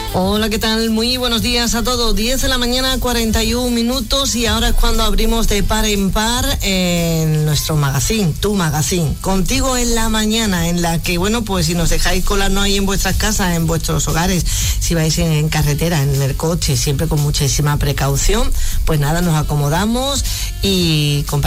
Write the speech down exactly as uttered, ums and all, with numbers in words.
Hola, ¿qué tal? Muy buenos días a todos. diez de la mañana, cuarenta y un minutos, y ahora es cuando abrimos de par en par en nuestro magazine, tu magazine. Contigo en la mañana, en la que, bueno, pues si nos dejáis colarnos ahí en vuestras casas, en vuestros hogares, si vais en carretera, en el coche, siempre con muchísima precaución, pues nada, nos acomodamos y compartimos